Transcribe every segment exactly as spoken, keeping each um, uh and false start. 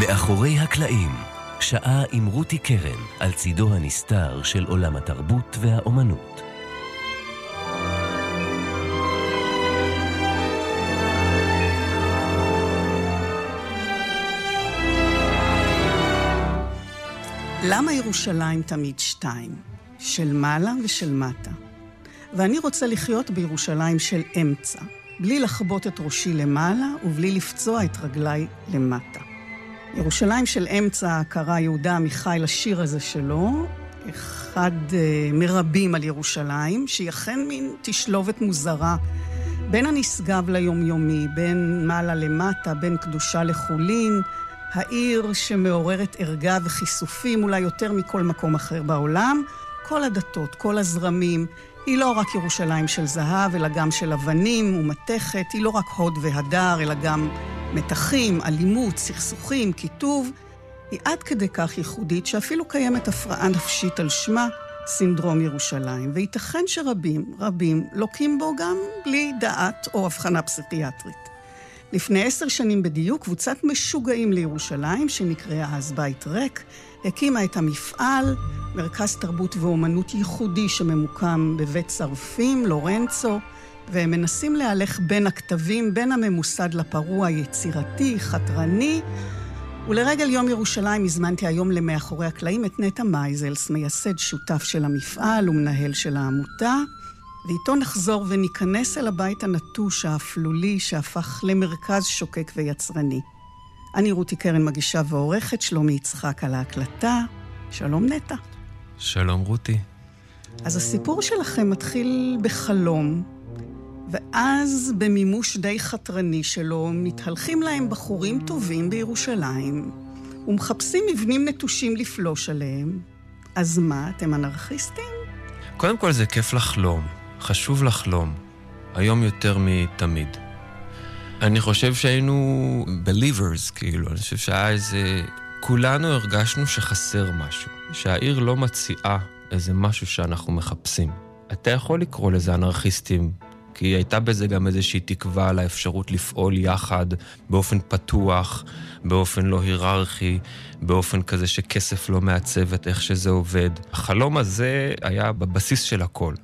מאחורי הקלעים, שעה עם רותי קרן על צידו הנסתר של עולם התרבות והאומנות. למה ירושלים תמיד שתיים? של מעלה ושל מטה. ואני רוצה לחיות בירושלים של אמצע, בלי לחבות את ראשי למעלה ובלי לפצוע את רגליי למטה. ירושלים של אמצע קרא יהודה עמיחי לשיר הזה שלו, אחד uh, מרבים על ירושלים, שהיא אכן מין תשלובת מוזרה, בין הנשגב ליומיומי, בין מעלה למטה, בין קדושה לחולין, העיר שמעוררת ערגה וחיסופים אולי יותר מכל מקום אחר בעולם, כל הדתות, כל הזרמים, היא לא רק ירושלים של זהב, אלא גם של אבנים ומתכת, היא לא רק הוד והדר, אלא גם מתחים, אלימות, סכסוכים, כיתוב. היא עד כדי כך ייחודית שאפילו קיימת הפרעה נפשית על שמה, סינדרום ירושלים, וייתכן שרבים, רבים, לוקים בו גם בלי דעת או הבחנה פסיכיאטרית. לפני עשר שנים בדיוק, קבוצת משוגעים לירושלים, שנקראה אז בית ריק, הקימה את המפעל, מרכז תרבות ואומנות ייחודי שממוקם בבית צרפים, לורנצו, והם מנסים להלך בין הכתבים, בין הממוסד לפרוע יצירתי, חתרני, ולרגל יום ירושלים הזמנתי היום למאחורי הקלעים את נטע מייזלס, מייסד שותף של המפעל ומנהל של העמותה, ואיתו נחזור וניכנס אל הבית הנטוש האפלולי שהפך למרכז שוקק ויצרני. אני רותי קרן מגישה ועורכת, שלומי יצחק על ההקלטה. שלום נטע. שלום רותי. אז הסיפור שלכם מתחיל בחלום, ואז במימוש די חתרני שלו מתהלכים להם בחורים טובים בירושלים, ומחפשים מבנים נטושים לפלוש עליהם. אז מה, אתם אנרכיסטים? קודם כל זה כיף לחלום, חשוב לחלום, היום יותר מתמיד. אני חושב שהיינו believers, כאילו, אני חושב שהיה איזה... כולנו הרגשנו שחסר משהו, שהעיר לא מציעה איזה משהו שאנחנו מחפשים. אתה יכול לקרוא לזה אנרכיסטים, כי הייתה בזה גם איזושהי תקווה על האפשרות לפעול יחד, באופן פתוח, באופן לא היררכי, באופן כזה שכסף לא מעצב את איך שזה עובד. החלום הזה היה בבסיס של הכל.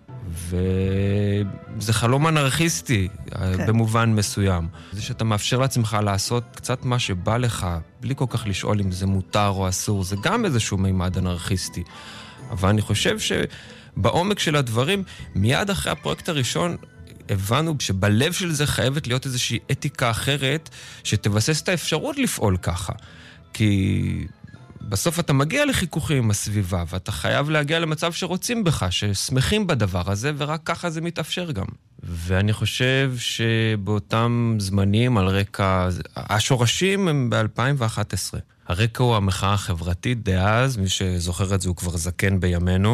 וזה חלום אנרכיסטי, כן. במובן מסוים. זה שאתה מאפשר לעצמך לעשות קצת מה שבא לך, בלי כל כך לשאול אם זה מותר או אסור, זה גם איזשהו מימד אנרכיסטי. אבל אני חושב שבעומק של הדברים, מיד אחרי הפרויקט הראשון, הבנו שבלב של זה חייבת להיות איזושהי אתיקה אחרת, שתבסס את האפשרות לפעול ככה. כי... בסוף אתה מגיע לחיכוכים עם הסביבה, ואתה חייב להגיע למצב שרוצים בך, ששמחים בדבר הזה, ורק ככה זה מתאפשר גם. ואני חושב שבאותם זמנים על רקע... השורשים הם ב-אלפיים ואחת עשרה. הרקע הוא המחאה החברתית דאז, מי שזוכר את זה הוא כבר זקן בימינו.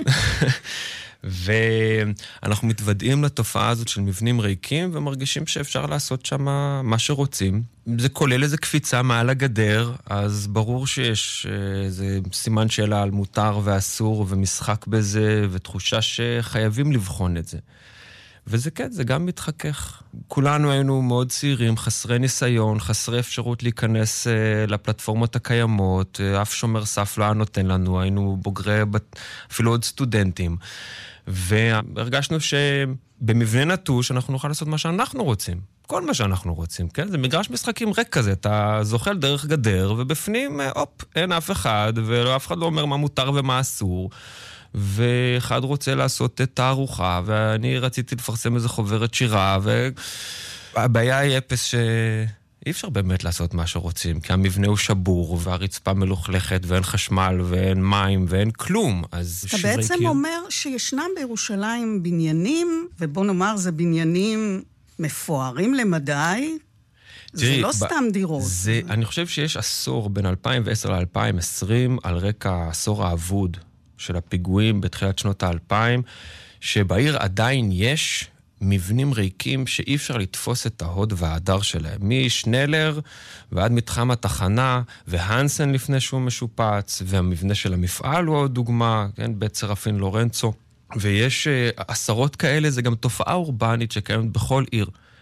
ואנחנו מתוודעים לתופעה הזאת של מבנים ריקים, ומרגישים שאפשר לעשות שם מה שרוצים. זה כולל איזה קפיצה מעל הגדר, אז ברור שיש איזה סימן שאלה על מותר ואסור, ומשחק בזה, ותחושה שחייבים לבחון את זה. וזה כן, זה גם מתחכך. כולנו היינו מאוד צעירים, חסרי ניסיון, חסרי אפשרות להיכנס לפלטפורמות הקיימות, אף שומר סף לא נותן לנו, היינו בוגרי, אפילו עוד סטודנטים. והרגשנו שבמבנה נטוש אנחנו נוכל לעשות מה שאנחנו רוצים. כל מה שאנחנו רוצים, כן? זה מגרש משחקים ריק כזה, אתה זוחל דרך גדר, ובפנים, אופ, אין אף אחד, ואף אחד לא אומר מה מותר ומה אסור. ואחד רוצה לעשות את הארוחה, ואני רציתי לפרסם איזה חוברת שירה, והבעיה היא אפס שאי אפשר באמת לעשות מה שרוצים, כי המבנה הוא שבור, והרצפה מלוכלכת, ואין חשמל, ואין מים, ואין כלום. אז אתה בעצם קיר... אומר שישנם בירושלים בניינים, ובוא נאמר זה בניינים מפוארים למדי, זה לא סתם דירות. זה, אני חושב שיש עשור בין אלפיים ועשר ל-אלפיים ועשרים, על רקע העשור האבוד, של הפיגועים בתחילת שנות האלפיים, שבעיר עדיין יש מבנים ריקים שאי אפשר לתפוס את ההוד וההדר שלהם. משנלר ועד מתחם התחנה, והנסן לפני שהוא משופץ, והמבנה של המפעל הוא עוד דוגמה, כן, בית צרפין לורנצו. ויש uh, עשרות כאלה, זה גם תופעה אורבנית שקיימת בכל עיר.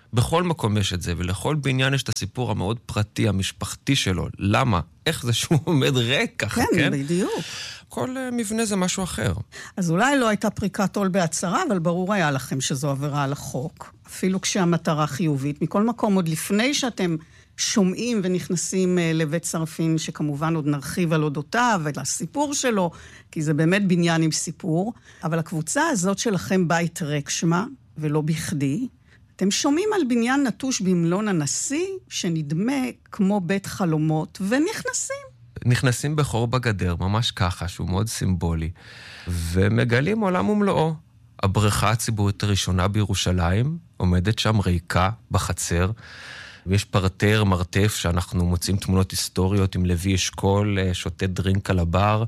בכל מקום יש את זה, ולכל בניין יש את הסיפור המאוד פרטי, המשפחתי שלו. למה? איך זה שהוא עומד ריק ככה, כן? כן, בדיוק. כל uh, מבנה זה משהו אחר. אז אולי לא הייתה פריקת עול בהצהרה, אבל ברור היה לכם שזו עבירה על החוק, אפילו כשהמטרה חיובית. מכל מקום, עוד לפני שאתם שומעים ונכנסים uh, לבית שרפין, שכמובן עוד נרחיב על אודותיו ולסיפור שלו, כי זה באמת בניין עם סיפור, אבל הקבוצה הזאת שלכם בית ריק שמה, ולא בכדי, אתם שומעים על בניין נטוש במלון הנשיא, שנדמה כמו בית חלומות, ונכנסים. נכנסים בחור בגדר, ממש ככה, שהוא מאוד סימבולי, ומגלים עולם ומלואו. הבריכה הציבורית הראשונה בירושלים עומדת שם ריקה בחצר, ויש פרטר, מרתף, שאנחנו מוצאים תמונות היסטוריות עם לוי אשכול, שותה דרינק על הבר,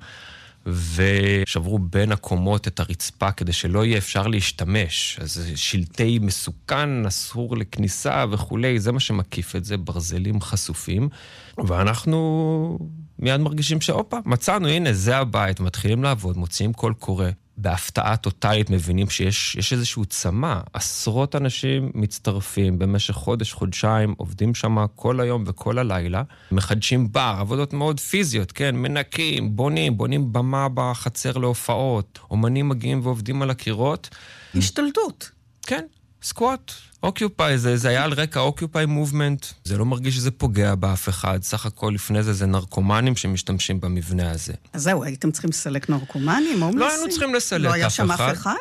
ושברו בין הקומות את הרצפה כדי שלא יהיה אפשר להשתמש. אז שלטי מסוכן, אסור לכניסה וכולי, זה מה שמקיף את זה, ברזלים חשופים. ואנחנו מיד מרגישים שאופה, מצאנו, הנה, זה הבית, מתחילים לעבוד, מוציאים קול קורא. בהפתעה טוטלית מבינים שיש יש איזשהו צמא. עשרות אנשים מצטרפים במשך חודש, חודשיים, עובדים שם כל היום וכל הלילה, מחדשים בר, עבודות מאוד פיזיות, כן, מנקים, בונים, בונים במה בחצר להופעות, אומנים מגיעים ועובדים על הקירות. השתלטות. כן, סקואט. אוקיופאי, זה, זה היה על רקע אוקיופאי מובמנט, זה לא מרגיש שזה פוגע באף אחד, סך הכל לפני זה זה נרקומנים שמשתמשים במבנה הזה. אז זהו, הייתם צריכים לסלק נרקומנים? לא היינו צריכים לסלק לא אף אחד. היה שם אף אחד?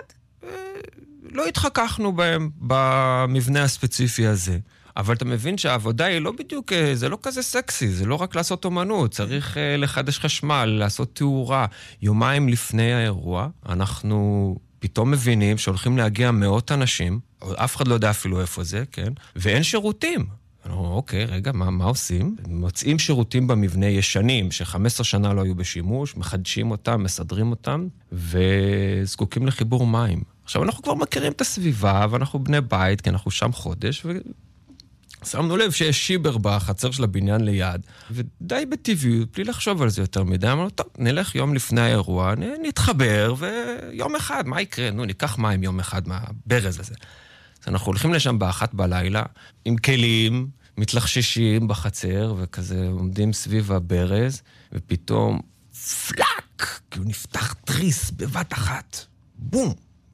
לא התחככנו בהם במבנה הספציפי הזה. אבל אתה מבין שהעבודה היא לא בדיוק, זה לא כזה סקסי, זה לא רק לעשות אומנות, צריך לחדש חשמל, לעשות תאורה. יומיים לפני האירוע, אנחנו פתאום מבינים שהולכים להגיע מאות אנשים, אף אחד לא יודע אפילו איפה זה, כן? ואין שירותים. אוקיי, רגע, מה, מה עושים? מוצאים שירותים במבנה ישנים, ש-חמש עשרה שנה לא היו בשימוש, מחדשים אותם, מסדרים אותם, וזקוקים לחיבור מים. עכשיו, אנחנו כבר מכירים את הסביבה, ואנחנו בני בית, כי אנחנו שם חודש, ושמנו לב שיש שיבר בחצר של הבניין ליד, ודי בטבעיות, בלי לחשוב על זה יותר מדי, אמרנו, טוב, נלך יום לפני האירוע, נתחבר, ויום אחד, מה יקרה? נו, ניקח מים יום אחד מהברז הזה. אז אנחנו הולכים לשם באחת בלילה, עם כלים, מתלחששים בחצר, וכזה עומדים סביב הברז, ופתאום פלאק, כי הוא נפתח תריס בבת אחת, בום,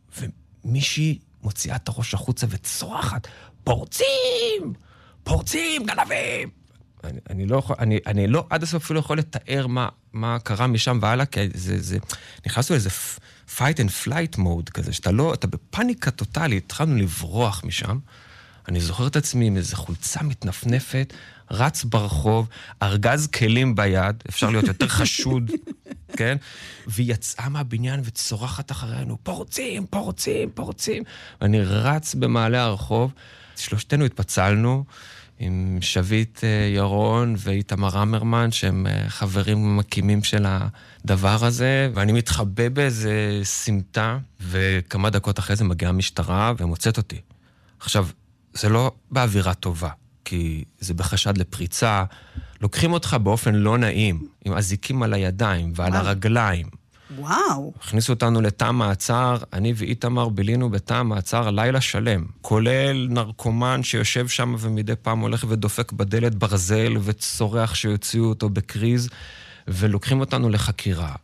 ומישהי מוציאה את הראש החוצה וצורחת, פורצים, פורצים, גנבים. אני, אני לא יכול, אני, אני לא עד הסוף אפילו יכול לתאר מה, מה קרה משם והלאה, כי זה, זה, נכנסנו לאיזה fight and flight mode כזה, שאתה לא, אתה בפניקה טוטלית, התחלנו לברוח משם, אני זוכר את עצמי עם איזו חולצה מתנפנפת, רץ ברחוב, ארגז כלים ביד, אפשר להיות יותר חשוד, כן? והיא יצאה מהבניין וצורחת אחרינו, פורצים, פורצים, פורצים, ואני רץ במעלה הרחוב, שלושתנו התפצלנו, עם שביט ירון ואיתמר אמרמן, שהם חברים מקימים של הדבר הזה, ואני מתחבא באיזה סמטה, וכמה דקות אחרי זה מגיעה המשטרה ומוצאת אותי. עכשיו, זה לא באווירה טובה, כי זה בחשד לפריצה, לוקחים אותך באופן לא נעים, עם אזיקים על הידיים ועל וואו. הרגליים. וואו. הכניסו אותנו לתא מעצר, אני ואיתמר בילינו בתא מעצר לילה שלם, כולל נרקומן שיושב שם ומדי פעם הולך ודופק בדלת ברזל וצורח שיוציאו אותו בקריז, ולוקחים אותנו לחקירה.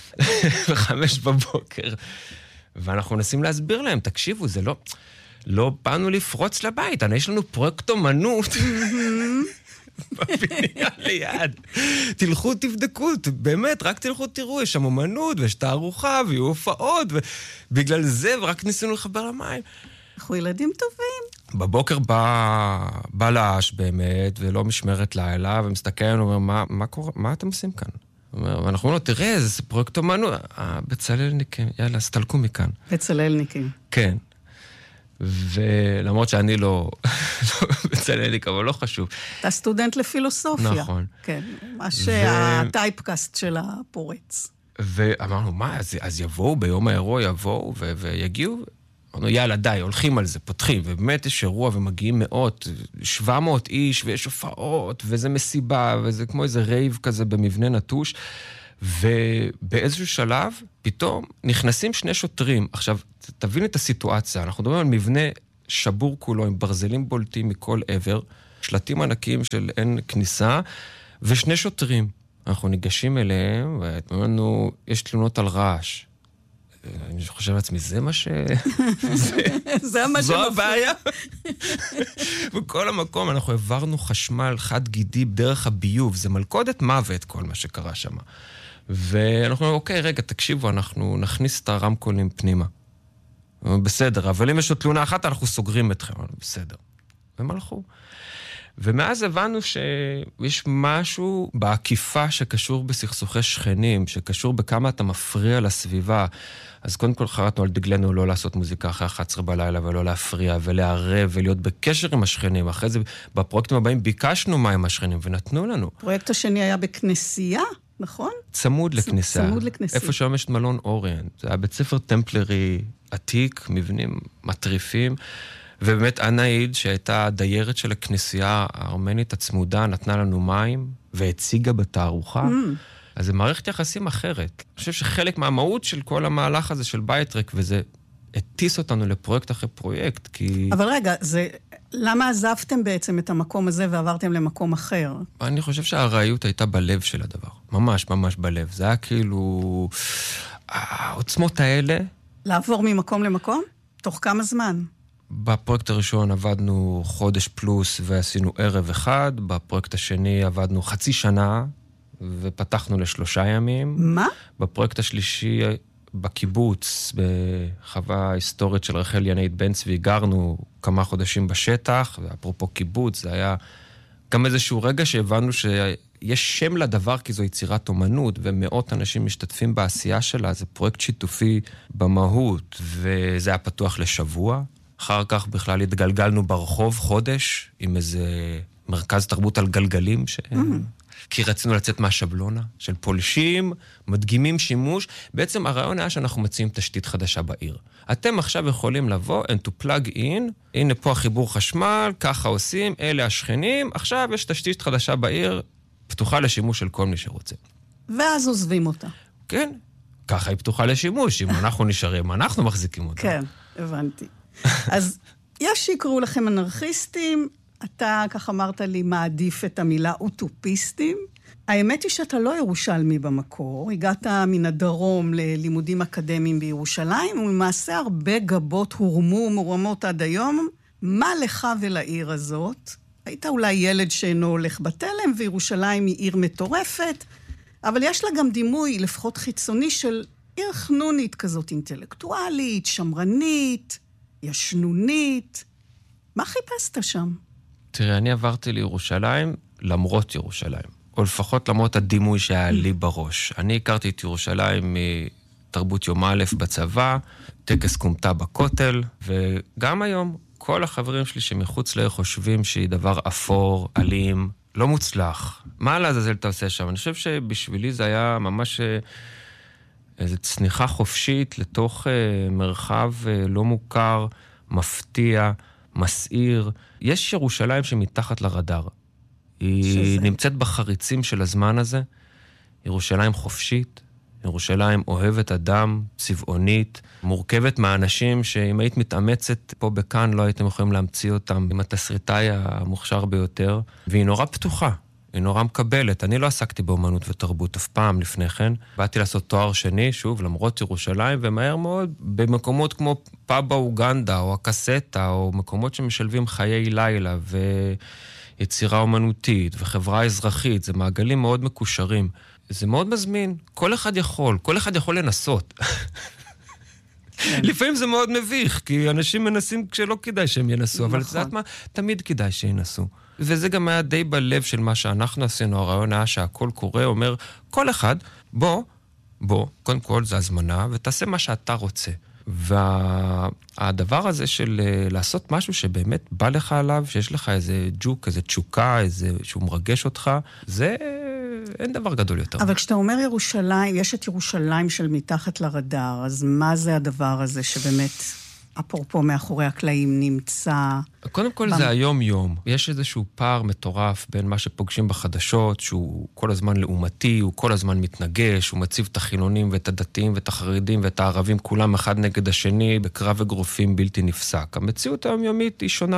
בחמש בבוקר. ואנחנו נסים להסביר להם, תקשיבו, זה לא... לא באנו לפרוץ לבית, יש לנו פרויקט אומנות. בבניין ליד. תלכו, תבדקו, באמת, רק תלכו, תראו, יש שם אומנות, ויש תערוכה, ויהיו הופעות, ובגלל זה, ורק ניסינו לחבר למים. אנחנו ילדים טובים. בבוקר בא, בא לאש באמת, ולא משמרת לילה, ומסתכל עלינו, ואומר, מה, מה קורה, מה אתם עושים כאן? ואנחנו אומרים לו, תראה, זה פרויקט אומנות. בצללניקים, יאללה, סתלקו מכאן. בצללניקים. כן. ולמרות שאני לא בצלליק, אבל לא חשוב. אתה סטודנט לפילוסופיה. נכון. כן, מה שהטייפקאסט של הפורץ. ואמרנו, מה, אז, אז יבואו, ביום האירוע יבואו ו- ויגיעו? אמרנו, יאללה, די, הולכים על זה, פותחים, ובאמת יש אירוע ומגיעים מאות, שבע מאות איש, ויש הופעות, וזה מסיבה, וזה כמו איזה רייב כזה במבנה נטוש, ובאיזשהו שלב, פתאום נכנסים שני שוטרים. עכשיו, תבין את הסיטואציה, אנחנו מדברים על מבנה שבור כולו, עם ברזלים בולטים מכל עבר, שלטים ענקים של אין כניסה, ושני שוטרים. אנחנו ניגשים אליהם, ואומרים לנו, יש תלונות על רעש. אני חושב לעצמי, זה מה ש... זה מה זו הבעיה. בכל המקום אנחנו העברנו חשמל חד גידי דרך הביוב, זה מלכודת מוות כל מה שקרה שם. ואנחנו אומרים, אוקיי, רגע, תקשיבו, אנחנו נכניס את הרמקולים פנימה. בסדר, אבל אם יש לו תלונה אחת, אנחנו סוגרים אתכם. בסדר. והם הלכו. ומאז הבנו שיש משהו בעקיפה שקשור בסכסוכי שכנים, שקשור בכמה אתה מפריע לסביבה. אז קודם כל חרטנו על דגלנו לא לעשות מוזיקה אחרי אחת עשרה בלילה, ולא להפריע ולערב ולהיות בקשר עם השכנים. אחרי זה, בפרויקטים הבאים ביקשנו מה עם השכנים ונתנו לנו. הפרויקט השני היה בכנסייה, נכון? צמוד לכנסייה. צמוד לכנסייה. איפה שם יש מלון אוריינט. זה היה בית ספר טמפלרי עתיק, מבנים מטריפים. ובאמת אנאיד, שהייתה דיירת של הכנסייה הארמנית הצמודה, נתנה לנו מים והציגה בתערוכה. Mm. אז זה מערכת יחסים אחרת. אני חושב שחלק מהמהות של כל המהלך הזה של בייטרק, וזה הטיס אותנו לפרויקט אחרי פרויקט, כי... אבל רגע, זה... למה עזבתם בעצם את המקום הזה ועברתם למקום אחר? אני חושב שהרעיות הייתה בלב של הדבר. ממש, ממש בלב. זה היה כאילו... העוצמות האלה... לעבור ממקום למקום? תוך כמה זמן? בפרויקט הראשון עבדנו חודש פלוס ועשינו ערב אחד, בפרויקט השני עבדנו חצי שנה ופתחנו לשלושה ימים. מה? בפרויקט השלישי בקיבוץ, בחווה היסטורית של רחל ינאית בן צבי, גרנו כמה חודשים בשטח, ואפרופו קיבוץ, זה היה גם איזשהו רגע שהבנו שיש שם לדבר, כי זו יצירת אומנות, ומאות אנשים משתתפים בעשייה שלה, זה פרויקט שיתופי במהות, וזה היה פתוח לשבוע. אחר כך בכלל התגלגלנו ברחוב חודש, עם איזה מרכז תרבות על גלגלים, ש... mm. כי רצינו לצאת מהשבלונה של פולשים, מדגימים שימוש. בעצם הרעיון היה שאנחנו מציעים תשתית חדשה בעיר. אתם עכשיו יכולים לבוא and to plug in, הנה פה החיבור חשמל, ככה עושים, אלה השכנים, עכשיו יש תשתית חדשה בעיר, פתוחה לשימוש של כל מי שרוצה. ואז עוזבים אותה. כן, ככה היא פתוחה לשימוש, אם אנחנו נשארים, אנחנו מחזיקים אותה. כן, הבנתי. אז יש שיקראו לכם אנרכיסטים, אתה, כך אמרת לי, מעדיף את המילה אוטופיסטים. האמת היא שאתה לא ירושלמי במקור, הגעת מן הדרום ללימודים אקדמיים בירושלים, ולמעשה הרבה גבות הורמו מורמות עד היום. מה לך ולעיר הזאת? היית אולי ילד שאינו הולך בתלם, וירושלים היא עיר מטורפת, אבל יש לה גם דימוי, לפחות חיצוני, של עיר חנונית כזאת, אינטלקטואלית, שמרנית, ישנונית. מה חיפשת שם? תראה, אני עברתי לירושלים למרות ירושלים, או לפחות למרות הדימוי שהיה לי בראש. אני הכרתי את ירושלים מתרבות יום א' בצבא, טקס קומטה בכותל, וגם היום כל החברים שלי שמחוץ לעיר חושבים שהיא דבר אפור, אלים, לא מוצלח. מה לעזאזל אתה עושה שם? אני חושב שבשבילי זה היה ממש איזו צניחה חופשית לתוך מרחב לא מוכר, מפתיע, מסעיר. יש ירושלים שמתחת לרדאר. היא שזה... נמצאת בחריצים של הזמן הזה. ירושלים חופשית, ירושלים אוהבת אדם, צבעונית, מורכבת מהאנשים שאם היית מתאמצת פה בכאן, לא הייתם יכולים להמציא אותם עם התסריטאי המוכשר ביותר. והיא נורא פתוחה, היא נורא מקבלת. אני לא עסקתי באומנות ותרבות אף פעם לפני כן. באתי לעשות תואר שני, שוב, למרות ירושלים, ומהר מאוד במקומות כמו פאבה אוגנדה, או הקסטה, או מקומות שמשלבים חיי לילה, ויצירה אומנותית, וחברה אזרחית. זה מעגלים מאוד מקושרים. זה מאוד מזמין. כל אחד יכול, כל אחד יכול לנסות. לפעמים זה מאוד מביך, כי אנשים מנסים כשלא כדאי שהם ינסו, אבל את יודעת מה? תמיד כדאי שינסו. וזה גם היה די בלב של מה שאנחנו עשינו, הרעיון היה שהכל קורה, אומר, כל אחד, בוא, בוא, קודם כל זה הזמנה, ותעשה מה שאתה רוצה. והדבר הזה של לעשות משהו שבאמת בא לך עליו, שיש לך איזה ג'וק, איזה תשוקה, איזה שהוא מרגש אותך, זה אין דבר גדול יותר. אבל כשאתה אומר ירושלים, יש את ירושלים של מתחת לרדאר, אז מה זה הדבר הזה שבאמת אפרופו מאחורי הקלעים, נמצא... קודם כל במ... זה היום-יום. יש איזשהו פער מטורף בין מה שפוגשים בחדשות, שהוא כל הזמן לעומתי, הוא כל הזמן מתנגש, הוא מציב את החילונים ואת הדתיים ואת החרדים ואת הערבים, כולם אחד נגד השני, בקרב אגרופים בלתי נפסק. המציאות היומיומית היא שונה,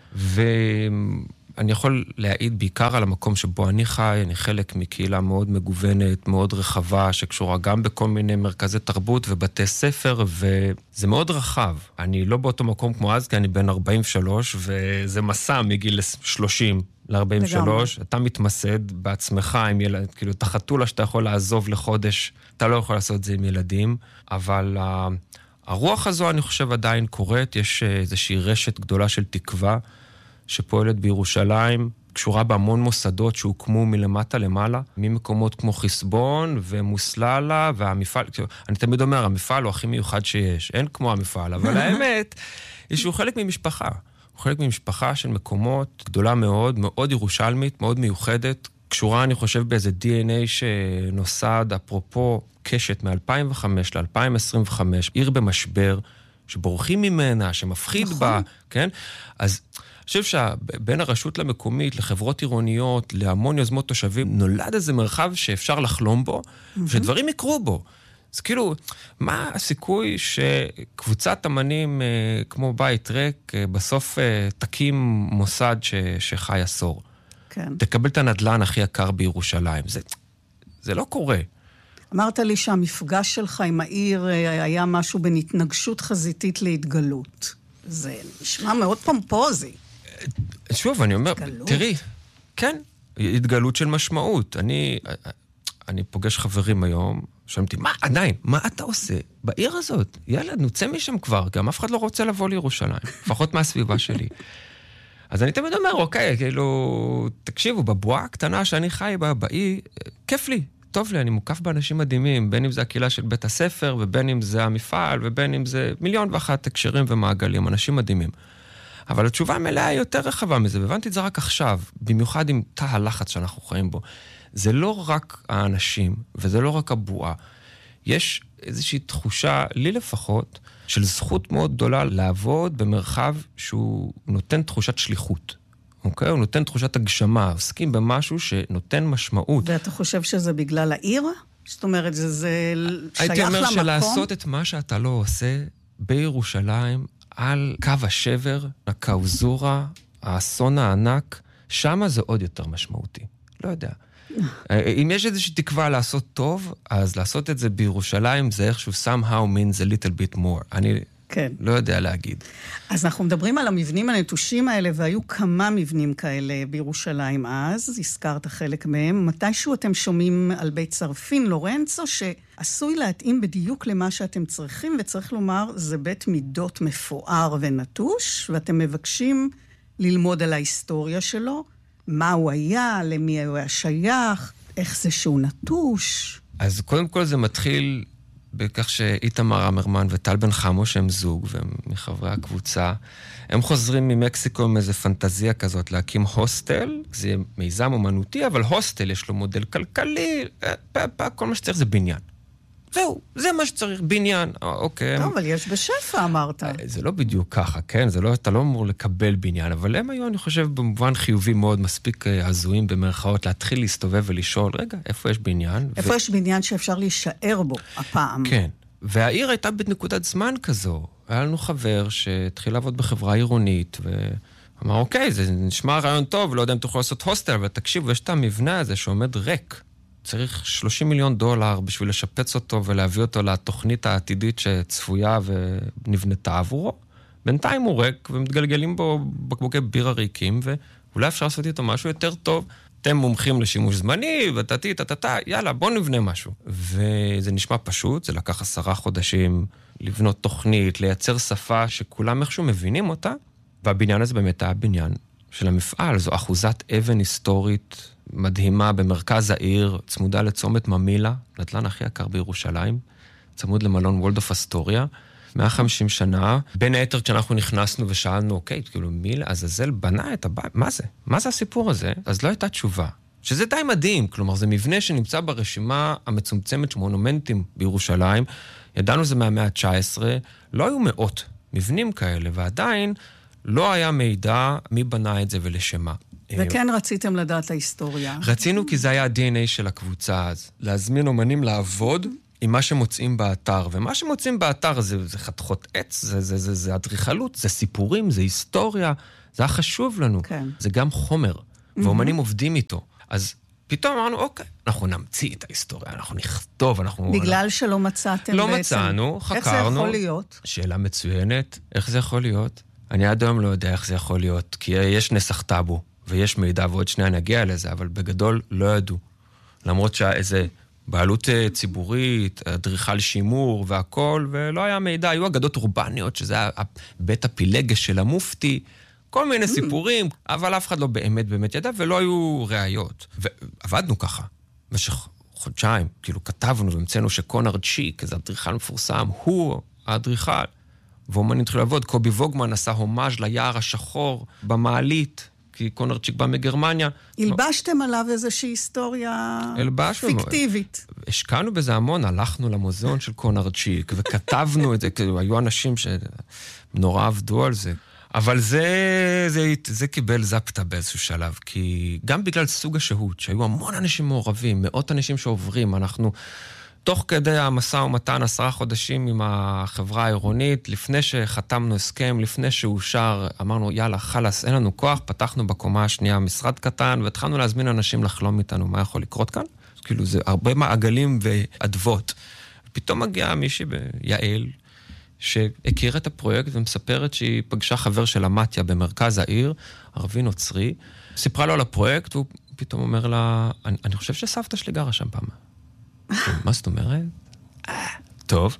ואני יכול להעיד בעיקר על המקום שבו אני חי, אני חלק מקהילה מאוד מגוונת, מאוד רחבה, שקשורה גם בכל מיני מרכזי תרבות ובתי ספר, וזה מאוד רחב. אני לא באותו מקום כמו אז, כי אני בן ארבעים ושלוש, וזה מסע מגיל שלושים ל-ארבעים ושלוש. אתה מתמסד בעצמך עם ילד, כאילו, אתה חתולה שאתה יכול לעזוב לחודש, אתה לא יכול לעשות את זה עם ילדים, אבל uh, הרוח הזו, אני חושב, עדיין קורית, יש איזושהי רשת גדולה של תקווה, שפועלת בירושלים, קשורה בהמון מוסדות שהוקמו מלמטה למעלה, ממקומות כמו חסבון ומוסללה והמפעל, אני תמיד אומר, המפעל הוא הכי מיוחד שיש, אין כמו המפעל, אבל האמת היא שהוא חלק ממשפחה, הוא חלק ממשפחה של מקומות גדולה מאוד, מאוד ירושלמית, מאוד מיוחדת, קשורה אני חושב באיזה די אן איי שנוסד, אפרופו קשת מ-אלפיים וחמש ל-אלפיים עשרים וחמש, עיר במשבר, שבורחים ממנה, שמפחיד נכון. בה, כן? אז אני חושב שבין הרשות למקומית, לחברות עירוניות, להמון יוזמות תושבים, נולד איזה מרחב שאפשר לחלום בו, mm-hmm. שדברים יקרו בו. אז כאילו, מה הסיכוי שקבוצת אמנים כמו בית ריק, בסוף תקים מוסד ש, שחי עשור? כן. תקבל את הנדלן הכי יקר בירושלים. זה, זה לא קורה. אמרת לי שהמפגש שלך עם העיר היה משהו בין התנגשות חזיתית להתגלות. זה נשמע מאוד פומפוזי. שוב, אני אומר, התגלות. תראי, כן, התגלות של משמעות. אני, אני פוגש חברים היום, שאומרים, מה, עדיין, מה אתה עושה בעיר הזאת? ילד, נוצא משם כבר, גם אף אחד לא רוצה לבוא לירושלים, לפחות מהסביבה שלי. אז אני תמיד אומר, אוקיי, כאילו, תקשיבו, בבועה הקטנה שאני חי בה, באי, כיף לי, טוב לי, אני מוקף באנשים מדהימים, בין אם זה הקהילה של בית הספר, ובין אם זה המפעל, ובין אם זה מיליון ואחת הקשרים ומעגלים, אנשים מדהימים. אבל התשובה המלאה היא יותר רחבה מזה, והבנתי את זה רק עכשיו, במיוחד עם תא הלחץ שאנחנו חיים בו. זה לא רק האנשים, וזה לא רק הבועה. יש איזושהי תחושה, לי לפחות, של זכות מאוד גדולה לעבוד במרחב שהוא נותן תחושת שליחות. אוקיי? הוא נותן תחושת הגשמה, עוסקים במשהו שנותן משמעות. ואתה חושב שזה בגלל העיר? זאת אומרת, זה, זה שייך למקום? הייתי אומר שלעשות את מה שאתה לא עושה בירושלים, על קו השבר, הקאוזורה, האסון הענק, שמה זה עוד יותר משמעותי. לא יודע. אם יש איזושהי תקווה לעשות טוב, אז לעשות את זה בירושלים, זה איכשהו somehow means a little bit more. אני כן. לא יודע להגיד. אז אנחנו מדברים על המבנים הנטושים האלה, והיו כמה מבנים כאלה בירושלים אז, הזכרת חלק מהם. מתישהו אתם שומעים על בית צרפין, לורנצו, שעשוי להתאים בדיוק למה שאתם צריכים, וצריך לומר, זה בית מידות מפואר ונטוש, ואתם מבקשים ללמוד על ההיסטוריה שלו, מה הוא היה, למי הוא היה שייך, איך זה שהוא נטוש. אז קודם כל זה מתחיל בכך שאיתמר אמרמן וטל בן חמו, שהם זוג, והם מחברי הקבוצה, הם חוזרים ממקסיקו עם איזו פנטזיה כזאת, להקים הוסטל, זה יהיה מיזם אומנותי, אבל הוסטל יש לו מודל כלכלי, כל מה שצריך זה בניין. זהו, זה מה שצריך, בניין, אוקיי. טוב, אבל יש בשפע, אמרת. זה לא בדיוק ככה, כן? זה לא, אתה לא אמור לקבל בניין, אבל הם היו, אני חושב, במובן חיובי מאוד, מספיק הזויים במרכאות, להתחיל להסתובב ולשאול, רגע, איפה יש בניין? איפה ו... יש בניין שאפשר להישאר בו הפעם? כן, והעיר הייתה בנקודת זמן כזו. היה לנו חבר שהתחיל לעבוד בחברה עירונית, ואמר, אוקיי, זה נשמע רעיון טוב, לא יודע אם תוכל לעשות הוסטל, אבל תקשיבו, יש את המבנה הזה שעומד ריק. צריך שלושים מיליון דולר בשביל לשפץ אותו ולהביא אותו לתוכנית העתידית שצפויה ונבנתה עבורו. בינתיים הוא ריק ומתגלגלים בו בקבוקי בירה ריקים, ואולי אפשר לעשות איתו משהו יותר טוב. אתם מומחים לשימוש זמני, ותתי, תתתה, יאללה, בוא נבנה משהו. וזה נשמע פשוט, זה לקח עשרה חודשים לבנות תוכנית, לייצר שפה שכולם איכשהו מבינים אותה, והבניין הזה באמת היה בניין של המפעל. זו אחוזת אבן היסטורית מדהימה במרכז העיר, צמודה לצומת ממילה, נדל"ן הכי יקר בירושלים, צמוד למלון וולדוף אסטוריה, מאה וחמישים שנה. בין היתר כשאנחנו נכנסנו ושאלנו, אוקיי, כאילו מי לעזאזל בנה את הבית? מה זה? מה זה הסיפור הזה? אז לא הייתה תשובה. שזה די מדהים, כלומר זה מבנה שנמצא ברשימה המצומצמת של מונומנטים בירושלים, ידענו זה מהמאה ה-תשע עשרה, לא היו מאות מבנים כאלה, ועדיין לא היה מידע מי בנה את זה ולשמה. וכן רציתם לדעת ההיסטוריה. רצינו כי זה היה ה-די אן איי של הקבוצה אז. להזמין אומנים לעבוד עם מה שמוצאים באתר, ומה שמוצאים באתר זה, זה חתכות עץ, זה, זה, זה, זה אדריכלות, זה סיפורים, זה היסטוריה, זה היה חשוב לנו. כן. זה גם חומר, ואומנים עובדים איתו. אז פתאום אמרנו, אוקיי, אנחנו נמציא את ההיסטוריה, אנחנו נכתוב, אנחנו... בגלל שלא מצאתם לא בעצם. מצאנו, חקרנו. איך זה יכול להיות? שאלה מצוינת, איך זה יכול להיות? אני עד היום לא יודע איך זה יכול להיות, כי יש נסח טאבו, ויש מידע, ועוד שניה נגיע לזה, אבל בגדול לא ידעו. למרות שאיזה בעלות ציבורית, אדריכל שימור והכל, ולא היה מידע, היו אגדות אורבניות, שזה היה בית הפילגש של המופתי, כל מיני סיפורים, אבל אף אחד לא באמת באמת ידע, ולא היו ראיות. ועבדנו ככה, במשך חודשיים, כאילו כתבנו והמצאנו שקונרד צ'יק, איזה אדריכל מפורסם, הוא האדריכל, ואומנים התחילו לעבוד, קובי ווגמן עשה הומאז' ליער השחור במעלית, כי קונרד צ'יק בא מגרמניה. הלבשתם עליו איזושהי היסטוריה פיקטיבית. השקענו בזה המון, הלכנו למוזיאון של קונרד צ'יק, וכתבנו את זה, כאילו, היו אנשים שנורא עבדו על זה. אבל זה, זה, זה קיבל זפטה באיזשהו שלב, כי גם בגלל סוג השהות, שהיו המון אנשים מעורבים, מאות אנשים שעוברים, אנחנו תוך כדי המסע ומתן עשרה חודשים עם החברה העירונית, לפני שחתמנו הסכם, לפני שאושר, אמרנו, יאללה, חלס, אין לנו כוח, פתחנו בקומה השנייה משרד קטן, והתחלנו להזמין אנשים לחלום איתנו מה יכול לקרות כאן. כאילו, זה הרבה מעגלים ועדבות. פתאום מגיעה מישהי ביעל, שהכירה את הפרויקט ומספרת שהיא פגשה חבר של המתיה במרכז העיר, ערבי נוצרי, סיפרה לו על הפרויקט, והוא פתאום אומר לה, אני, אני חושב שסבתא שלי גרה שם פעם. מה זאת אומרת? טוב.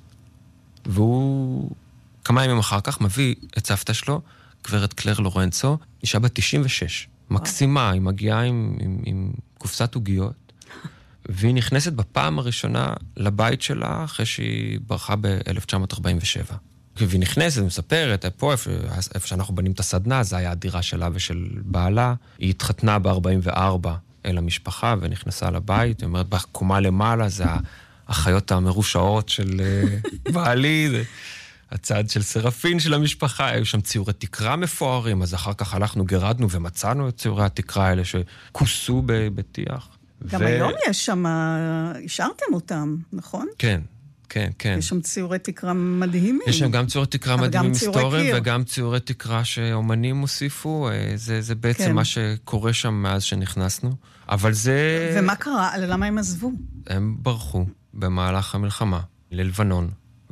והוא כמה ימים אחר כך מביא את סבתא שלו, גברת קלר לורנצו, אישה בת תשעים ושש, מקסימה, היא מגיעה עם, עם, עם קופסת עוגיות, והיא נכנסת בפעם הראשונה לבית שלה, אחרי שהיא ברחה ב-אלף תשע מאות ארבעים ושבע. והיא נכנסת ומספרת, פה איפה, איפה שאנחנו בנים את הסדנה, זה היה הדירה שלה ושל בעלה. היא התחתנה ב-ארבעים וארבע אל המשפחה, ונכנסה לבית, היא אומרת, בקומה למעלה, זה החיות המרושעות של בעלי, זה הצד של סרפין של המשפחה, היו שם ציורי תקרה מפוארים, אז אחר כך הלכנו, גרדנו ומצאנו את ציורי התקרה האלה שכוסו בטיח. גם ו... היום יש שם, השארתם אותם, נכון? כן, כן, כן. יש שם ציורי תקרה מדהימים. יש שם גם ציורי תקרה מדהימים היסטוריים, וגם ציורי תקרה שאומנים הוסיפו, זה, זה בעצם כן. מה שקורה שם מאז שנכנסנו. אבל זה... ומה קרה? למה הם עזבו? הם ברחו במהלך המלחמה ללבנון.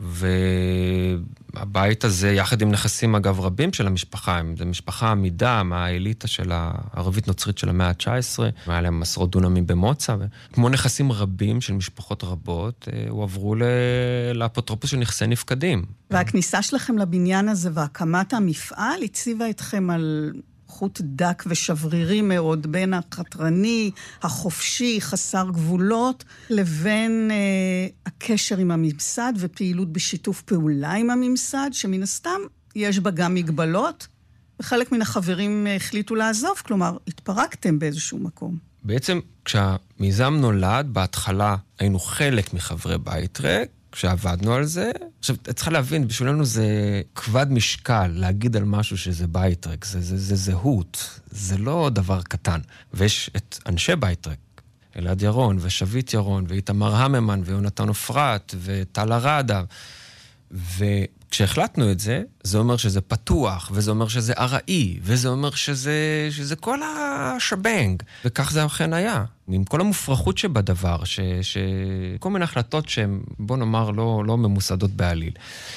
והבית הזה, יחד עם נכסים אגב רבים של המשפחה, זו משפחה עמידה מהאליטה של הערבית נוצרית של המאה ה-תשע עשרה, היה להם עשרות דונמים במוצא, כמו נכסים רבים של משפחות רבות, הועברו לאפוטרופוס של נכסי נפקדים. והכניסה שלכם לבניין הזה והקמת המפעל הציבה אתכם על חוט דק ושברירי מאוד בין החתרני, החופשי, חסר גבולות, לבין אה, הקשר עם הממסד ופעילות בשיתוף פעולה עם הממסד, שמן הסתם יש בה גם מגבלות, וחלק מן החברים החליטו לעזוב, כלומר, התפרקתם באיזשהו מקום. בעצם כשהמיזם נולד, בהתחלה היינו חלק מחברי בית ריק, כשעבדנו על זה, עכשיו, את צריכה להבין, בשבילנו זה כבד משקל להגיד על משהו שזה בייטרק, זה, זה, זה זהות, זה לא דבר קטן. ויש את אנשי בייטרק, אלעד ירון ושבית ירון, ואיתמר הממן ויונתן אופרת וטל הרדה, וכשהחלטנו את זה, זה אומר שזה פתוח, וזה אומר שזה ארעי, וזה אומר שזה, שזה כל השבנג, וכך זה אכן היה. עם כל המופרכות שבדבר, ש, ש... כל מיני החלטות שהן, בוא נאמר, לא, לא ממוסדות בעליל.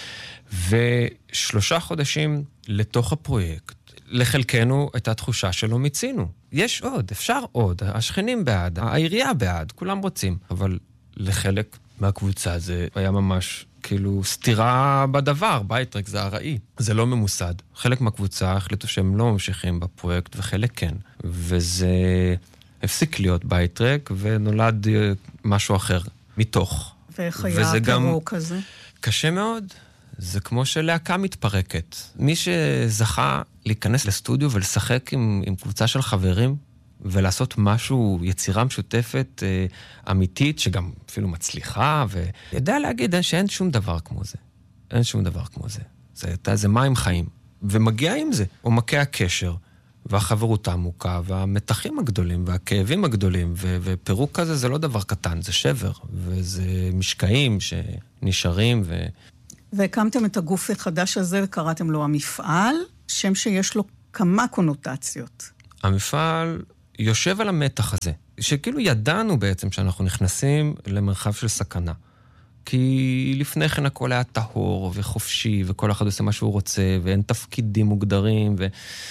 ושלושה חודשים לתוך הפרויקט, לחלקנו הייתה תחושה שלא מיצינו. יש עוד, אפשר עוד, השכנים בעד, העירייה בעד, כולם רוצים. אבל לחלק מהקבוצה זה היה ממש כאילו סתירה בדבר, בייטרק זה הראי. זה לא ממוסד. חלק מהקבוצה החליטו שהם לא ממשיכים בפרויקט, וחלק כן. וזה הפסיק להיות בייטרק, ונולד משהו אחר מתוך. ואיך היה הפירוק הזה? קשה מאוד. זה כמו שלהקה מתפרקת. מי שזכה להיכנס לסטודיו ולשחק עם, עם קבוצה של חברים, ולעשות משהו, יצירה משותפת אה, אמיתית, שגם אפילו מצליחה, וידע להגיד שאין שום דבר כמו זה. אין שום דבר כמו זה. זה הייתה איזה מים חיים. ומגיע עם זה, הוא מכה הקשר, והחברות העמוקה, והמתחים הגדולים, והכאבים הגדולים, ו- ופירוק כזה זה לא דבר קטן, זה שבר, וזה משקעים שנשארים, ו... והקמתם את הגוף החדש הזה וקראתם לו המפעל, שם שיש לו כמה קונוטציות. המפעל יושב על המתח הזה, שכאילו ידענו בעצם שאנחנו נכנסים למרחב של סכנה. כי לפני כן הכל היה טהור וחופשי, וכל אחד עושה מה שהוא רוצה, ואין תפקידים מוגדרים, ו...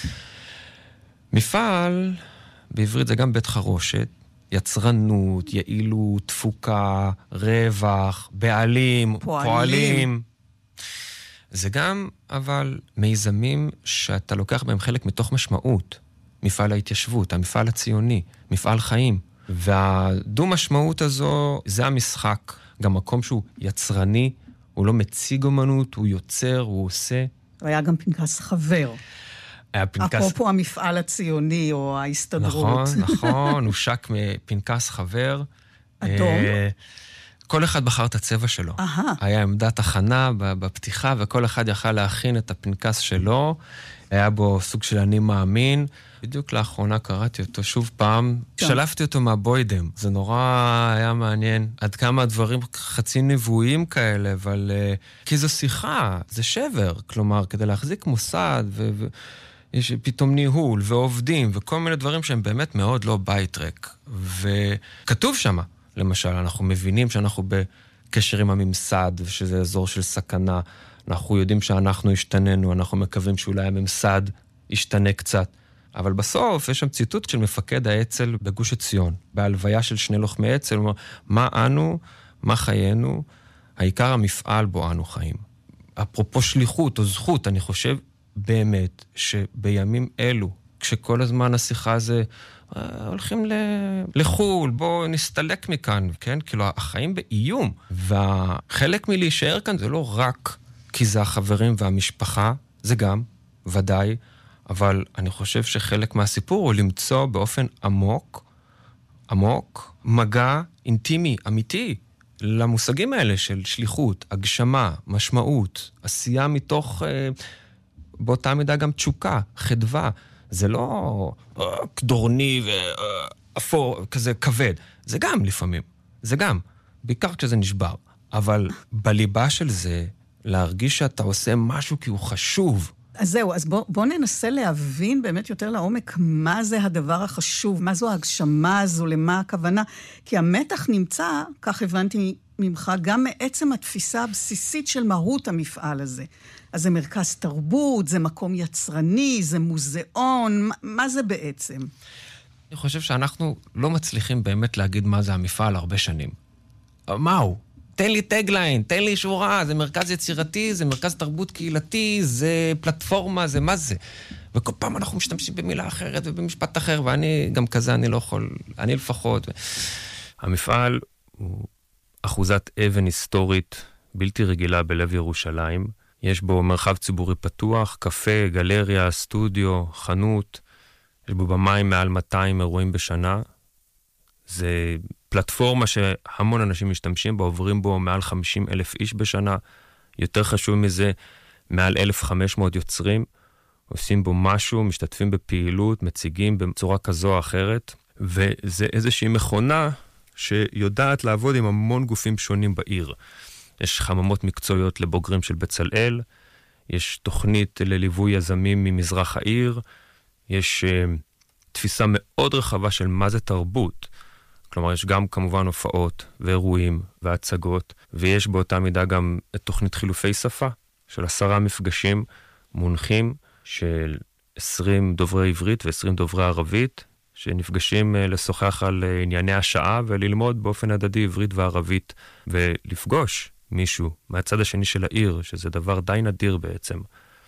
מפעל, בעברית זה גם בית חרושת, יצרנות, יעילות, תפוקה, רווח, בעלים, פועלים. פועלים. זה גם, אבל, מיזמים שאתה לוקח בהם חלק מתוך משמעות. מפעל ההתיישבות, המפעל הציוני, מפעל חיים. והדו משמעות הזו, זה המשחק. גם מקום שהוא יצרני, הוא לא מציג אומנות, הוא יוצר, הוא עושה. הוא היה גם פנקס חבר. הפנקס... אפרופו המפעל הציוני או ההסתדרות. נכון, נכון, הוא שק מפנקס חבר. אדום. כל אחד בחר את הצבע שלו. Aha. היה עמדת הכנה בפתיחה, וכל אחד יכל להכין את הפנקס שלו. היה בו סוג של אני מאמין. בדיוק לאחרונה קראתי אותו שוב פעם. כן. שלפתי אותו מהבוידם. זה נורא היה מעניין. עד כמה הדברים חצי נבואים כאלה, אבל... כי זו שיחה, זה שבר. כלומר, כדי להחזיק מוסד ו... ו... יש פתאום ניהול ועובדים וכל מיני דברים שהם באמת מאוד לא בית ריק. וכתוב שמה, למשל, אנחנו מבינים שאנחנו בקשר עם הממסד ושזה אזור של סכנה. אנחנו יודעים שאנחנו השתננו, אנחנו מקווים שאולי הממסד ישתנה קצת. אבל בסוף יש שם ציטוט של מפקד האצ"ל בגוש עציון, בהלוויה של שני לוחמי אצ"ל, הוא אומר, מה אנו, מה חיינו, העיקר המפעל בו אנו חיים. אפרופו שליחות או זכות, אני חושב, באמת שבימים אלו, כשכל הזמן השיחה הזה, הולכים לחול, בואו נסתלק מכאן, כן? כאילו, החיים באיום. והחלק מלהישאר כאן זה לא רק כי זה החברים והמשפחה, זה גם, ודאי, אבל אני חושב שחלק מהסיפור הוא למצוא באופן עמוק, עמוק, מגע אינטימי, אמיתי, למושגים האלה של שליחות, הגשמה, משמעות, עשייה מתוך... באותה מידה גם תשוקה, חדווה. זה לא אה, קדורני ואפור, אה, כזה כבד. זה גם לפעמים, זה גם. בעיקר כשזה נשבר. אבל בליבה של זה, להרגיש שאתה עושה משהו כי הוא חשוב. אז זהו, אז בוא, בוא ננסה להבין באמת יותר לעומק מה זה הדבר החשוב, מה זו ההגשמה הזו, למה הכוונה. כי המתח נמצא, כך הבנתי ממך, גם מעצם התפיסה הבסיסית של מהות המפעל הזה. אז זה מרכז תרבות, זה מקום יצרני, זה מוזיאון, מה זה בעצם? אני חושב שאנחנו לא מצליחים באמת להגיד מה זה המפעל הרבה שנים. מהו? תן לי טגליין, תן לי שורה, זה מרכז יצירתי, זה מרכז תרבות קהילתי, זה פלטפורמה, זה מה זה? וכל פעם אנחנו משתמשים במילה אחרת ובמשפט אחר, ואני גם כזה, אני לא יכול, אני לפחות. המפעל הוא אחוזת אבן היסטורית בלתי רגילה בלב ירושלים. יש בו מרחב ציבורי פתוח, קפה, גלריה, סטודיו, חנות. יש בו במים מעל מאתיים אירועים בשנה. זה פלטפורמה שהמון אנשים משתמשים בה, עוברים בו מעל חמישים אלף איש בשנה. יותר חשוב מזה, מעל אלף וחמש מאות יוצרים. עושים בו משהו, משתתפים בפעילות, מציגים בצורה כזו או אחרת. וזה איזושהי מכונה שיודעת לעבוד עם המון גופים שונים בעיר. יש חממות מקצועיות לבוגרים של בצלאל, יש תוכנית לליווי יזמים ממזרח העיר, יש uh, תפיסה מאוד רחבה של מה זה תרבות. כלומר, יש גם כמובן הופעות ואירועים והצגות, ויש באותה מידה גם את תוכנית חילופי שפה, של עשרה מפגשים מונחים של עשרים דוברי עברית ו-עשרים דוברי ערבית, שנפגשים uh, לשוחח על uh, ענייני השעה וללמוד באופן הדדי עברית וערבית, ולפגוש מישהו מהצד השני של העיר, שזה דבר די נדיר בעצם.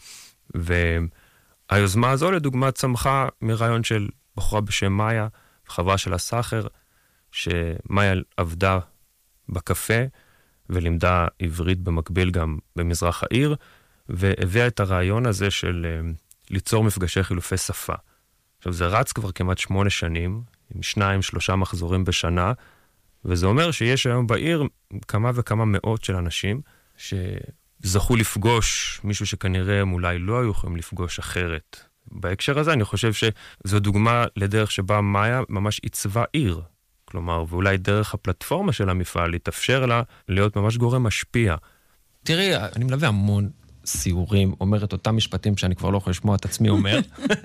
והיוזמה הזו לדוגמה צמחה מרעיון של בחורה בשם מאיה, חברה של הסחר, שמאיה עבדה בקפה ולימדה עברית במקביל גם במזרח העיר, והביאה את הרעיון הזה של ליצור מפגשי חילופי שפה. עכשיו זה רץ כבר כמעט שמונה שנים, עם שניים, שלושה מחזורים בשנה, וזה אומר שיש היום בעיר כמה וכמה מאות של אנשים זכו לפגוש מישהו שכנראה הם אולי לא היו יכולים לפגוש אחרת. בהקשר הזה אני חושב שזו דוגמה לדרך שבה מאיה ממש עיצבה עיר. כלומר, ואולי דרך הפלטפורמה של המפעל יתאפשר לה להיות ממש גורם משפיע. תראי, אני מלווה המון סיורים, אומר את אותם משפטים שאני כבר לא יכול לשמוע את עצמי אומר.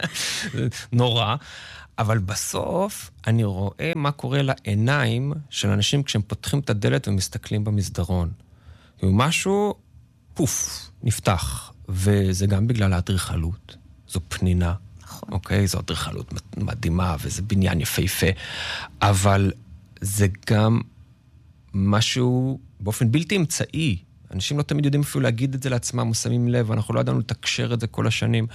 נורא. אבל בסוף אני רואה מה קורה לעיניים של אנשים כשהם פותחים את הדלת ומסתכלים במסדרון. ומשהו, פוף, נפתח. וזה גם בגלל האדריכלות. זו פנינה. נכון. אוקיי? זו אדריכלות מדהימה, וזה בניין יפהפה. אבל זה גם משהו באופן בלתי אמצעי. אנשים לא תמיד יודעים אפילו להגיד את זה לעצמם, או שמים לב, אנחנו לא ידענו לתקשר את זה כל השנים.